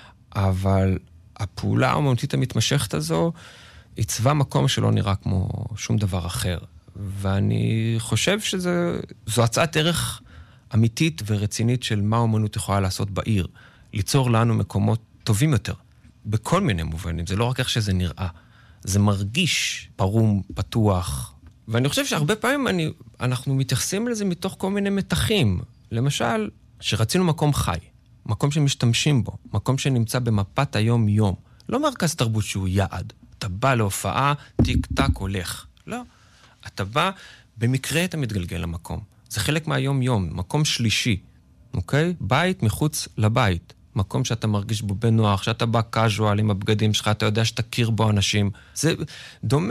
אבל הפעולה האומנותית המתמשכת הזו, עיצבה מקום שלא נראה כמו שום דבר אחר. ואני חושב שזו הצעת ערך אמיתית ורצינית של מה האומנות יכולה לעשות בעיר. ליצור לנו מקומות טובים יותר. בכל מיני מובנים. זה לא רק איך שזה נראה. זה מרגיש פרום, פתוח. ואני חושב שהרבה פעמים אני, אנחנו מתייחסים לזה מתוך כל מיני מתחים. למשל, שרצינו מקום חי. מקום שמשתמשים בו. מקום שנמצא במפת היום-יום. לא מרכז תרבות שהוא יעד. אתה בא להופעה, טיק-טק הולך. לא. אתה בא, במקרה אתה מתגלגל למקום. זה חלק מהיום-יום. מקום שלישי. אוקיי? בית מחוץ לבית. מקום שאתה מרגיש בו בנוח, שאתה בא קאז'ואל עם הבגדים שלך, אתה יודע שאתה כיר בו אנשים. זה דומה,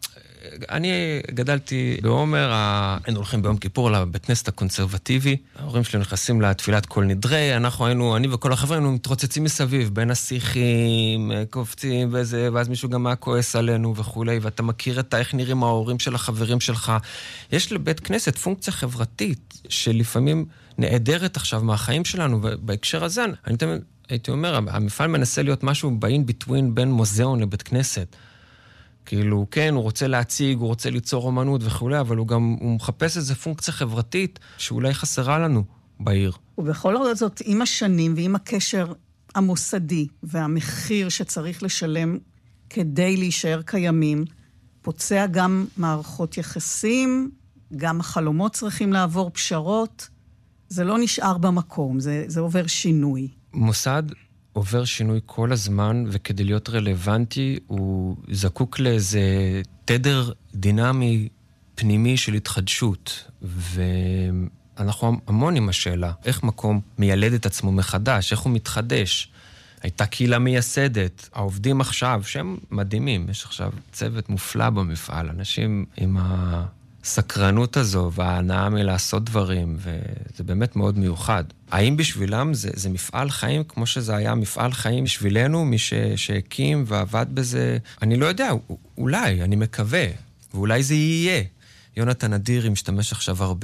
אני גדלתי בעומר, היינו הולכים ביום כיפור לבית כנסת הקונסרבטיבי, ההורים שלי נכנסים לתפילת כל נדרי, אנחנו היינו, אני וכל החבר'ה היינו מתרוצצים מסביב, בין השיחים, קופצים וזה, ואז מישהו גם היה כועס עלינו וכולי, ואתה מכיר את איך נראים ההורים של החברים שלך. יש לבית כנסת פונקציה חברתית, שלפעמים נעדרת עכשיו מהחיים שלנו, ובהקשר הזה, אני תמיד, הייתי אומר, המפעל מנסה להיות משהו באין ביטווין בין מוזיאון לבית כנסת. כאילו, כן, הוא רוצה להציג, הוא רוצה ליצור אומנות וכו', אבל הוא גם, הוא מחפש איזו פונקציה חברתית שאולי חסרה לנו בעיר. ובכל זאת, עם השנים ועם הקשר המוסדי והמחיר שצריך לשלם כדי להישאר קיימים, פוצע גם מערכות יחסים, גם החלומות צריכים לעבור פשרות, זה לא נשאר במקום, זה, זה עובר שינוי. מוסד עובר שינוי כל הזמן, וכדי להיות רלוונטי, הוא זקוק לאיזה תדר דינמי פנימי של התחדשות. ואנחנו המון עם השאלה, איך מקום מיילד את עצמו מחדש, איך הוא מתחדש. הייתה קהילה מייסדת, העובדים עכשיו, שהם מדהימים, יש עכשיו צוות מופלא במפעל, אנשים עם ה... סקרנות הזו וההנאה מלעשות דברים, וזה באמת מאוד מיוחד. האם בשבילם זה, זה מפעל חיים כמו שזה היה מפעל חיים בשבילנו, מי ש, שהקים ועבד בזה? אני לא יודע, אולי, אני מקווה, ואולי זה יהיה. יונתן אדירי משתמש עכשיו הרבה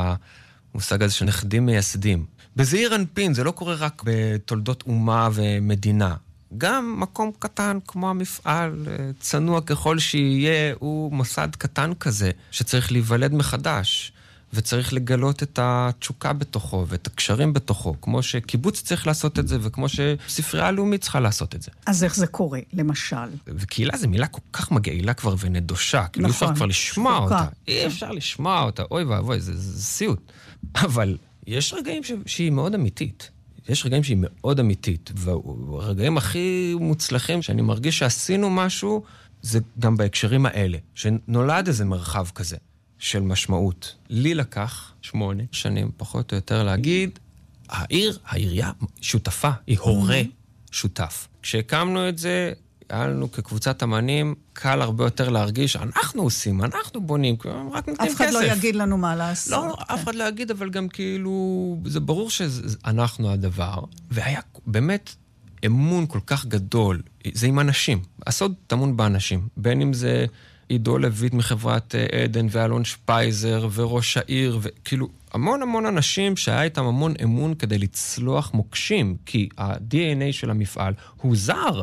במושג הזה של נכדים מייסדים. בזעיר אנפין, זה לא קורה רק בתולדות אומה ומדינה. גם מקום קטן כמו המפעל, צנוע ככל שיהיה, הוא מוסד קטן כזה, שצריך להיוולד מחדש, וצריך לגלות את התשוקה בתוכו, ואת הקשרים בתוכו, כמו שקיבוץ צריך לעשות את זה, וכמו שספרייה הלאומית צריכה לעשות את זה. אז איך זה קורה, למשל? וקהילה זה מילה כל כך מגעילה כבר ונדושה, כאילו נכון, אי אפשר כבר לשמוע אותה. אי אפשר לשמוע אותה, אוי ואבוי, זה, זה, זה סיוט. אבל יש רגעים ש... שהיא מאוד אמיתית. יש רגעים שהיא מאוד אמיתית, והרגעים הכי מוצלחים שאני מרגיש שעשינו משהו, זה גם בהקשרים האלה, שנולד איזה מרחב כזה של משמעות. לי לקח שמונה שנים פחות או יותר להגיד, העיר, העירייה שותפה, היא הורה שותף. כשהקמנו את זה, היה לנו כקבוצת אמנים, קל הרבה יותר להרגיש, אנחנו עושים, אנחנו בונים, רק נותנים כסף. אף אחד לא יגיד לנו מה לעשות. לא, אף אחד לא יגיד, אבל גם כאילו, זה ברור שאנחנו הדבר, והיה באמת אמון כל כך גדול, זה עם אנשים, הסוד טמון באנשים, בין אם זה עידו לויט מחברת עדן, ואלון שפייזר, וראש העיר, וכאילו, המון המון אנשים שהיה איתם המון אמון כדי לצלוח מוקשים, כי ה-די אן איי של המפעל הוא זר,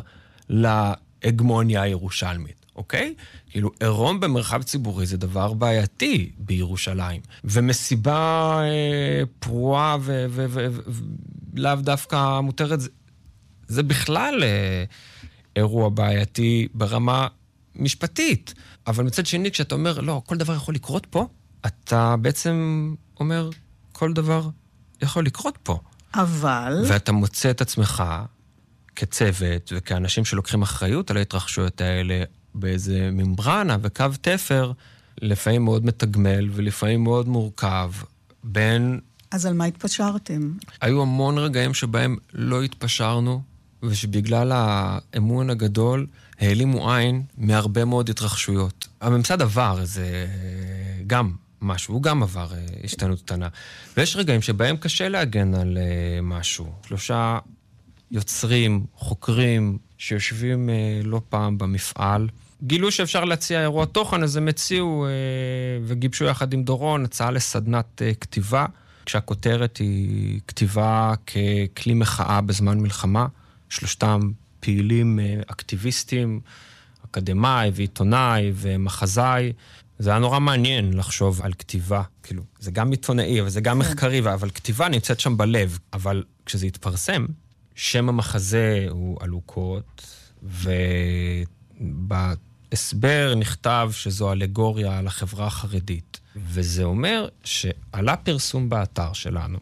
להגמוניה הירושלמית, אוקיי? כאילו, עירום במרחב ציבורי זה דבר בעייתי בירושלים. ומסיבה אה, פרועה ולאו דווקא מותרת, זה, זה בכלל אה, אירוע בעייתי ברמה משפטית. אבל מצד שני, כשאתה אומר, לא, כל דבר יכול לקרות פה, אתה בעצם אומר, כל דבר יכול לקרות פה. אבל... ואתה מוצא את עצמך כצוות וכאנשים שלוקחים אחריות על ההתרחשויות האלה באיזה ממברנה וקו תפר, לפעמים מאוד מתגמל ולפעמים מאוד מורכב, בין... אז על מה התפשרתם? היו המון רגעים שבהם לא התפשרנו, ושבגלל האמון הגדול העלימו עין מהרבה מאוד התרחשויות. הממסד עבר, זה גם משהו, הוא גם עבר השתנות קטנה. ויש רגעים שבהם קשה להגן על משהו. שלושה יוצרים, חוקרים, שיושבים לא פעם במפעל, גילו שאפשר להציע אירוע תוכן, אז הם הציעו וגיבשו יחד עם דורון הצעה לסדנת כתיבה, כשהכותרת היא כתיבה ככלי מחאה בזמן מלחמה, שלושתם פעילים אקטיביסטים, אקדמאי ועיתונאי ומחזאי. זה היה נורא מעניין לחשוב על כתיבה, כאילו, זה גם עיתונאי, אבל זה גם מחקרי, אבל כתיבה נמצאת שם בלב. אבל כשזה התפרסם, שם המחזה הוא אלוקות, ובהסבר נכתב שזו אלגוריה על החברה החרדית. וזה אומר שעלה פרסום באתר שלנו,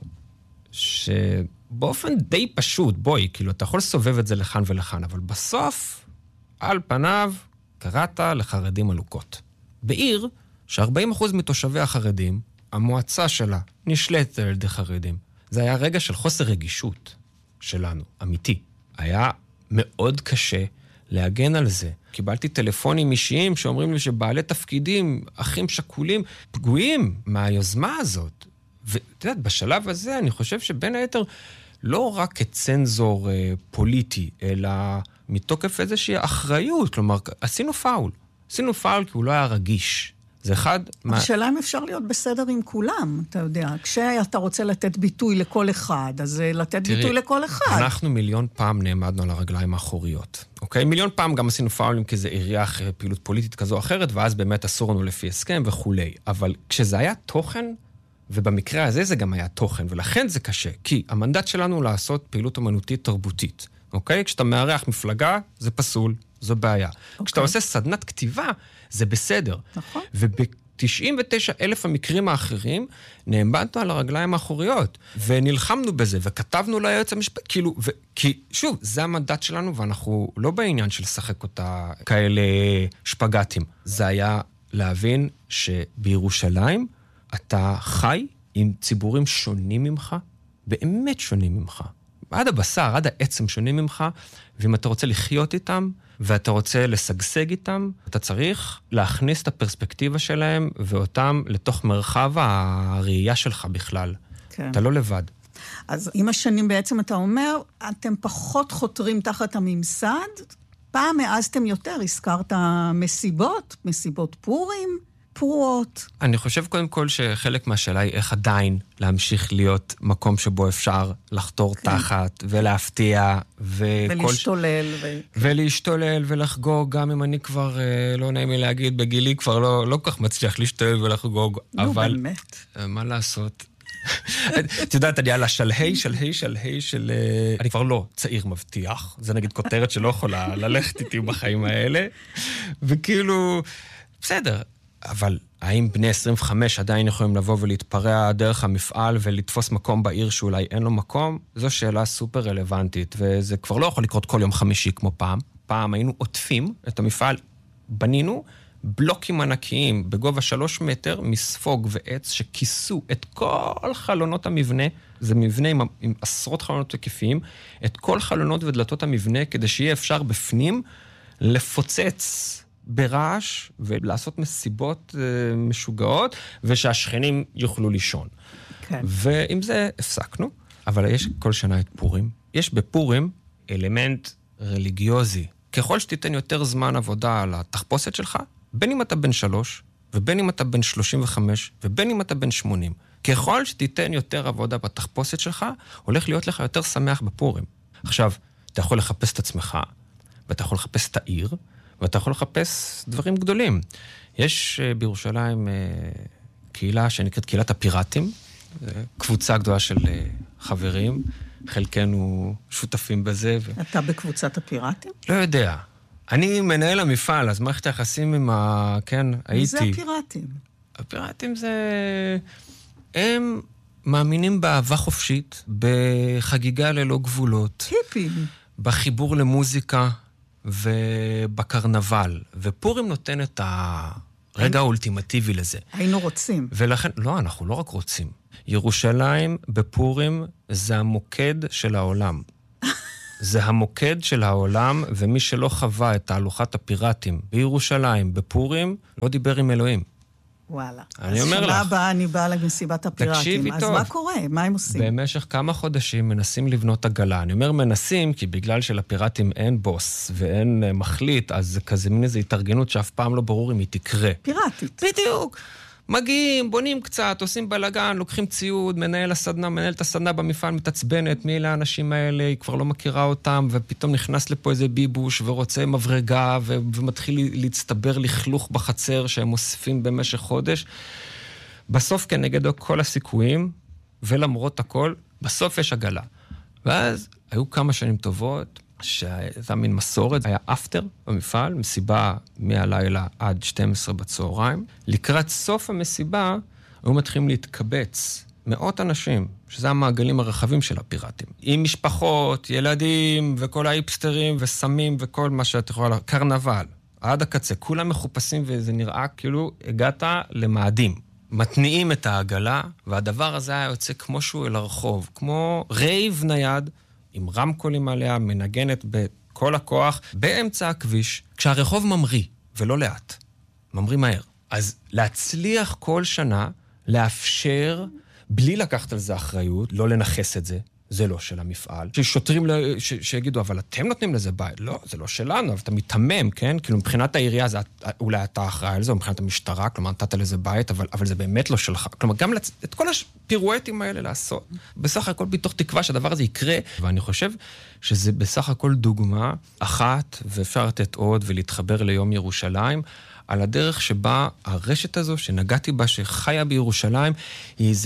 שבאופן די פשוט, בואי, כאילו, אתה יכול לסובב את זה לכאן ולכאן, אבל בסוף, על פניו, קראת לחרדים אלוקות. בעיר ש-ארבעים אחוז מתושבי החרדים, המועצה שלה נשלטת על ידי חרדים. זה היה רגע של חוסר רגישות שלנו, אמיתי. היה מאוד קשה להגן על זה. קיבלתי טלפונים אישיים שאומרים לי שבעלי תפקידים, אחים שכולים, פגועים מהיוזמה הזאת. ואתה יודעת, בשלב הזה אני חושב שבין היתר, לא רק כצנזור אה, פוליטי, אלא מתוקף איזושהי אחריות. כלומר, עשינו פאול. עשינו פאול כי הוא לא היה רגיש. זה אחד... השאלה אם אפשר להיות בסדר עם כולם, אתה יודע. כשאתה רוצה לתת ביטוי לכל אחד, אז לתת תראי, ביטוי לכל אחד. אנחנו מיליון פעם נעמדנו על הרגליים האחוריות. אוקיי? מיליון פעם גם עשינו פאולים כי זה עירייה אחרי פעילות פוליטית כזו או אחרת, ואז באמת אסור לנו לפי הסכם וכולי. אבל כשזה היה תוכן, ובמקרה הזה זה גם היה תוכן, ולכן זה קשה. כי המנדט שלנו הוא לעשות פעילות אומנותית תרבותית. אוקיי? כשאתה מארח מפלגה, זה פסול. זו בעיה. Okay. כשאתה עושה סדנת כתיבה, זה בסדר. נכון. וב-תשעים ותשעה אלף המקרים האחרים, נעמדנו על הרגליים האחוריות, ונלחמנו בזה, וכתבנו ליועץ המשפט, כאילו, ו... כי, שוב, זה המנדט שלנו, ואנחנו לא בעניין של לשחק אותה כאלה שפגטים. זה היה להבין שבירושלים, אתה חי עם ציבורים שונים ממך, באמת שונים ממך. עד הבשר, עד העצם שונים ממך, ואם אתה רוצה לחיות איתם, ואתה רוצה לשגשג איתם, אתה צריך להכניס את הפרספקטיבה שלהם, ואותם לתוך מרחב הראייה שלך בכלל. כן. אתה לא לבד. אז עם השנים בעצם אתה אומר, אתם פחות חותרים תחת הממסד, פעם העזתם יותר, הזכרת מסיבות, מסיבות פורים, פרועות. אני חושב קודם כל שחלק מהשאלה היא איך עדיין להמשיך להיות מקום שבו אפשר לחתור כן. תחת ולהפתיע ולהשתולל ש... ו... ולהשתולל ולחגוג, גם אם אני כבר, לא נעים לי להגיד, בגילי כבר לא, לא כך מצליח להשתולל ולחגוג, נו, אבל באמת. מה לעשות? את יודעת, אני על השלהי, שלהי, שלהי של... אני כבר לא צעיר מבטיח, זה נגיד כותרת שלא יכולה ללכת איתי בחיים האלה, וכאילו, בסדר, אבל האם בני עשרים וחמש עדיין יכולים לבוא ולהתפרע דרך המפעל ולתפוס מקום בעיר שאולי אין לו מקום? זו שאלה סופר רלוונטית, וזה כבר לא יכול לקרות כל יום חמישי כמו פעם. פעם היינו עוטפים את המפעל, בנינו בלוקים ענקיים בגובה שלוש מטר מספוג ועץ שכיסו את כל חלונות המבנה, זה מבנה עם, עם עשרות חלונות היקפיים, את כל חלונות ודלתות המבנה כדי שיהיה אפשר בפנים לפוצץ ברעש ולעשות מסיבות uh, משוגעות, ושהשכנים יוכלו לישון. כן. ועם זה הפסקנו, אבל יש כל שנה את פורים. יש בפורים אלמנט רליגיוזי. ככל שתיתן יותר זמן עבודה על התחפושת שלך, בין אם אתה בן שלוש, ובין אם אתה בן שלושים וחמש, ובין אם אתה בן שמונים. ככל שתיתן יותר עבודה בתחפושת שלך, הולך להיות לך יותר שמח בפורים. עכשיו, אתה יכול לחפש את עצמך, ואתה יכול לחפש את העיר, ואתה יכול לחפש דברים גדולים. יש בירושלים קהילה שנקראת קהילת הפיראטים, קבוצה גדולה של חברים, חלקנו שותפים בזה. ו... אתה בקבוצת הפיראטים? לא יודע. אני מנהל המפעל, אז מערכת היחסים עם ה... כן, הייתי. וזה הפיראטים? הפיראטים זה... הם מאמינים באהבה חופשית, בחגיגה ללא גבולות. היפים. בחיבור למוזיקה ובקרנבל. ופורים נותן את הרגע האולטימטיבי לזה. היינו רוצים. ולכן, לא, אנחנו לא רק רוצים. ירושלים בפורים זה המוקד של העולם. זה המוקד של העולם, ומי שלא חווה את תהלוכת הפיראטים בירושלים, בפורים, לא דיבר עם אלוהים. וואלה. אני אומר לך. שנה הבאה אני באה למסיבת הפיראטים. תקשיבי טוב. אז מה קורה? מה הם עושים? במשך כמה חודשים מנסים לבנות עגלה. אני אומר מנסים, כי בגלל שלפיראטים אין בוס ואין מחליט, אז זה כזה מין איזו התארגנות שאף פעם לא ברור אם היא תקרה. פיראטית. בדיוק. מגיעים, בונים קצת, עושים בלגן, לוקחים ציוד, מנהל הסדנה, מנהל את הסדנה במפעל, מתעצבנת, מי אלה האנשים האלה, היא כבר לא מכירה אותם, ופתאום נכנס לפה איזה ביבוש, ורוצה מברגה, ו- ומתחיל להצטבר לכלוך בחצר, שהם מוסיפים במשך חודש. בסוף כנגד כל הסיכויים, ולמרות הכל, בסוף יש עגלה. ואז היו כמה שנים טובות, שהייתה מין מסורת, היה אפטר במפעל, מסיבה מהלילה עד שתים עשרה בצהריים. לקראת סוף המסיבה, היו מתחילים להתקבץ מאות אנשים, שזה המעגלים הרחבים של הפיראטים. עם משפחות, ילדים, וכל האיפסטרים, וסמים, וכל מה שאת יכולה, קרנבל, עד הקצה, כולם מחופשים, וזה נראה כאילו הגעת למאדים. מתניעים את העגלה, והדבר הזה היה יוצא כמו שהוא אל הרחוב, כמו רייב נייד, עם רמקולים עליה, מנגנת בכל הכוח, באמצע הכביש, כשהרחוב ממריא, ולא לאט, ממריא מהר. אז להצליח כל שנה, לאפשר, בלי לקחת על זה אחריות, לא לנחס את זה, זה לא של המפעל. ששוטרים ש... שיגידו, אבל אתם נותנים לזה בית. לא, זה לא שלנו, אבל אתה מתמם, כן? כאילו מבחינת העירייה, זה, אולי אתה אחראי על זה, או מבחינת המשטרה, כלומר, נתת לזה בית, אבל, אבל זה באמת לא שלך. כלומר, גם לצ... את כל הפירואטים האלה לעשות. בסך הכל בתוך תקווה שהדבר הזה יקרה, ואני חושב שזה בסך הכל דוגמה אחת, ואפשר לתת עוד ולהתחבר ליום ירושלים, על הדרך שבה הרשת הזו, שנגעתי בה, שחיה בירושלים, היא איזה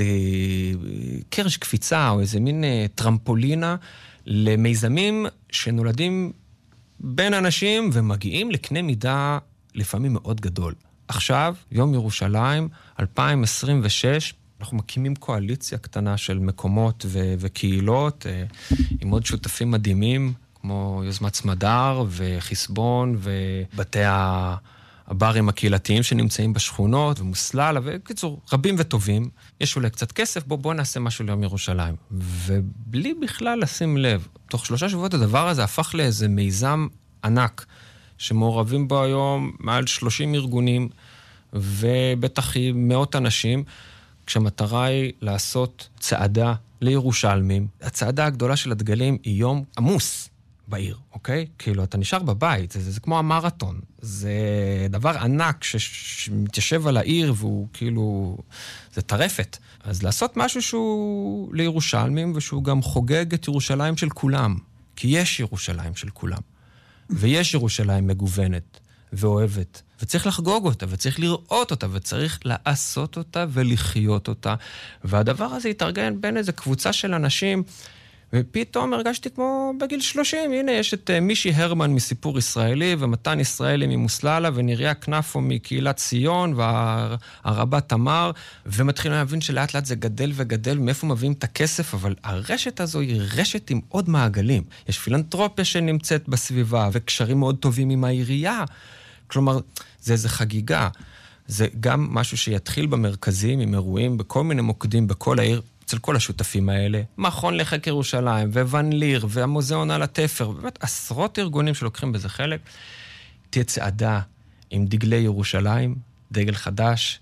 קרש קפיצה, או איזה מין טרמפולינה, למיזמים שנולדים בין אנשים, ומגיעים לקנה מידה לפעמים מאוד גדול. עכשיו, יום ירושלים, אלפיים עשרים ושש, אנחנו מקימים קואליציה קטנה של מקומות ו- וקהילות, עם עוד שותפים מדהימים, כמו יוזמת סמדר וחסבון, ובתי ה... הברים הקהילתיים שנמצאים בשכונות, ומוסלל, וקיצור, רבים וטובים. יש אולי קצת כסף, בוא, בוא נעשה משהו ליום ירושלים. ובלי בכלל לשים לב, תוך שלושה שבועות הדבר הזה הפך לאיזה מיזם ענק, שמעורבים בו היום מעל שלושים ארגונים, ובטח מאות אנשים, כשהמטרה היא לעשות צעדה לירושלמים. הצעדה הגדולה של הדגלים היא יום עמוס בעיר, אוקיי? כאילו, אתה נשאר בבית, זה, זה, זה כמו המרתון. זה דבר ענק שמתיישב על העיר, והוא כאילו, זה טרפת. אז לעשות משהו שהוא לירושלמים, ושהוא גם חוגג את ירושלים של כולם. כי יש ירושלים של כולם. ויש ירושלים מגוונת ואוהבת. וצריך לחגוג אותה, וצריך לראות אותה, וצריך לעשות אותה ולחיות אותה. והדבר הזה יתארגן בין איזו קבוצה של אנשים, ופתאום הרגשתי כמו בגיל שלושים, הנה יש את מישי הרמן מסיפור ישראלי, ומתן ישראלי ממוסללה, ונריה כנפו מקהילת ציון, והרבה תמר, ומתחילים להבין שלאט לאט זה גדל וגדל, מאיפה מביאים את הכסף, אבל הרשת הזו היא רשת עם עוד מעגלים. יש פילנטרופיה שנמצאת בסביבה, וקשרים מאוד טובים עם העירייה. כלומר, זה איזו חגיגה. זה גם משהו שיתחיל במרכזים, עם אירועים, בכל מיני מוקדים, בכל העיר, אצל כל השותפים האלה, מכון לחקר ירושלים, וואן ליר, והמוזיאון על התפר, באמת עשרות ארגונים שלוקחים בזה חלק. תהיה צעדה עם דגלי ירושלים, דגל חדש,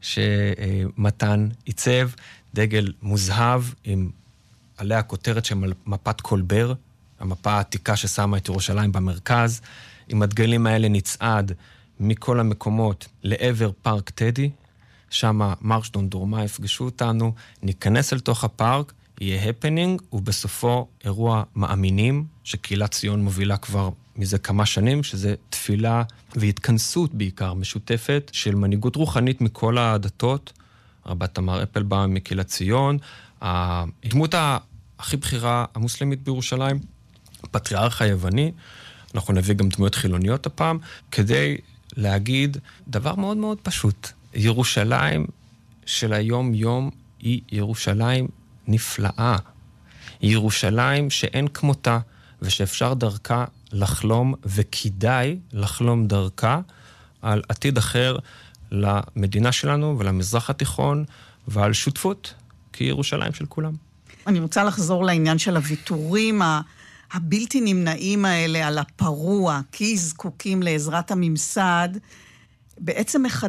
שמתן עיצב, דגל מוזהב, עם עליה הכותרת של מפת קולבר, המפה העתיקה ששמה את ירושלים במרכז, עם הדגלים האלה נצעד מכל המקומות לעבר פארק טדי, שם מרש דונדורמה יפגשו אותנו, ניכנס אל תוך הפארק, יהיה הפנינג, ובסופו אירוע מאמינים, שקהילת ציון מובילה כבר מזה כמה שנים, שזה תפילה והתכנסות בעיקר משותפת, של מנהיגות רוחנית מכל הדתות, רבת תמר אפלבאום מקהילת ציון, הדמות הכי בכירה המוסלמית בירושלים, הפטריארך היווני, אנחנו נביא גם דמויות חילוניות הפעם, כדי להגיד דבר מאוד מאוד פשוט, ירושלים של היום יום היא ירושלים נפלאה. היא ירושלים שאין כמותה, ושאפשר דרכה לחלום, וכדאי לחלום דרכה על עתיד אחר למדינה שלנו ולמזרח התיכון, ועל שותפות, כי ירושלים של כולם. אני רוצה לחזור לעניין של הוויתורים הבלתי נמנעים האלה על הפרוע, כי זקוקים לעזרת הממסד, בעצם מחדש